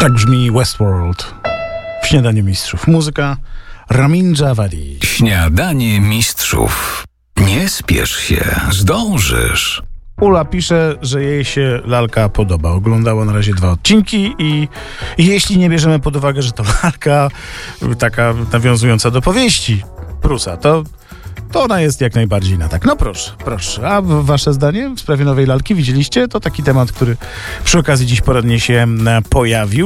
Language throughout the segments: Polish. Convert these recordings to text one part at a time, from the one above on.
Tak brzmi Westworld w Śniadaniu Mistrzów. Muzyka Ramin Djawadi. Śniadanie Mistrzów. Nie spiesz się, zdążysz. Ula pisze, że jej się lalka podoba. Oglądała na razie 2 odcinki i jeśli nie bierzemy pod uwagę, że to lalka taka nawiązująca do powieści Prusa, to ona jest jak najbardziej na tak. No proszę. A wasze zdanie w sprawie nowej lalki widzieliście? To taki temat, który przy okazji dziś poradnie się pojawił.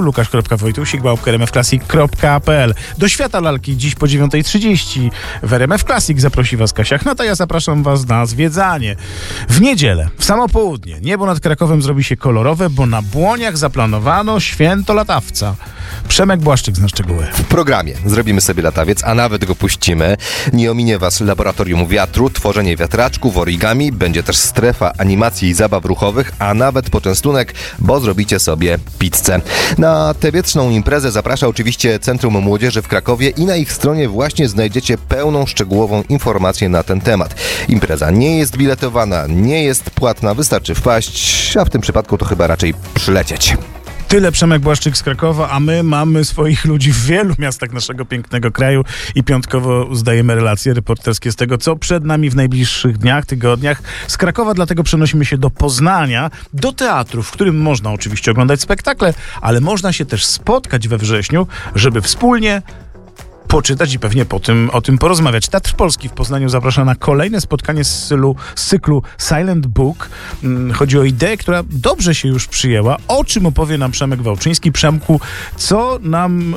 Lukasz.Wojtusik@rmfclassic.pl. Do świata lalki dziś po 9:30 w RMF Classic zaprosi was Kasia Chnata. Ja zapraszam was na zwiedzanie. W niedzielę, w samo południe, niebo nad Krakowem zrobi się kolorowe, bo na Błoniach zaplanowano święto latawca. Przemek Błaszczyk zna szczegóły. W programie zrobimy sobie latawiec, a nawet go puścimy. Nie ominie was laboratorium wiatru, tworzenie wiatraczków, origami, będzie też strefa animacji i zabaw ruchowych, a nawet poczęstunek, bo zrobicie sobie pizzę. Na tę wietrzną imprezę zaprasza oczywiście Centrum Młodzieży w Krakowie i na ich stronie właśnie znajdziecie pełną, szczegółową informację na ten temat. Impreza nie jest biletowana, nie jest płatna, wystarczy wpaść, a w tym przypadku to chyba raczej przylecieć. Tyle Przemek Błaszczyk z Krakowa, a my mamy swoich ludzi w wielu miastach naszego pięknego kraju i piątkowo zdajemy relacje reporterskie z tego, co przed nami w najbliższych dniach, tygodniach. Z Krakowa dlatego przenosimy się do Poznania, do teatru, w którym można oczywiście oglądać spektakle, ale można się też spotkać we wrześniu, żeby wspólnie poczytać i pewnie o tym porozmawiać. Teatr Polski w Poznaniu zaprasza na kolejne spotkanie z cyklu Silent Book. Chodzi o ideę, która dobrze się już przyjęła. O czym opowie nam Przemek Wałczyński. Przemku, co nam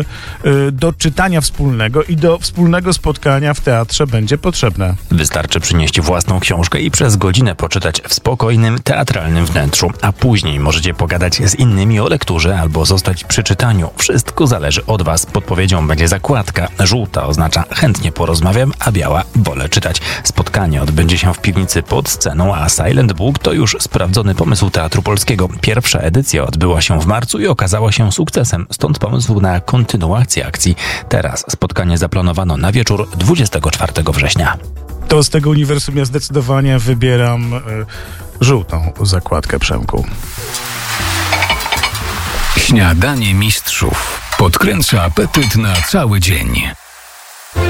do czytania wspólnego i do wspólnego spotkania w teatrze będzie potrzebne? Wystarczy przynieść własną książkę i przez godzinę poczytać w spokojnym, teatralnym wnętrzu, a później możecie pogadać z innymi o lekturze albo zostać przy czytaniu. Wszystko zależy od was. Podpowiedzią będzie zakładka. Żółta oznacza chętnie porozmawiam, a biała wolę czytać. Spotkanie odbędzie się w piwnicy pod sceną, a Silent Book to już sprawdzony pomysł Teatru Polskiego. Pierwsza edycja odbyła się w marcu i okazała się sukcesem, stąd pomysł na kontynuację akcji. Teraz spotkanie zaplanowano na wieczór 24 września. To z tego uniwersum ja zdecydowanie wybieram żółtą zakładkę, Przemku. Śniadanie Mistrzów. Podkręca apetyt na cały dzień.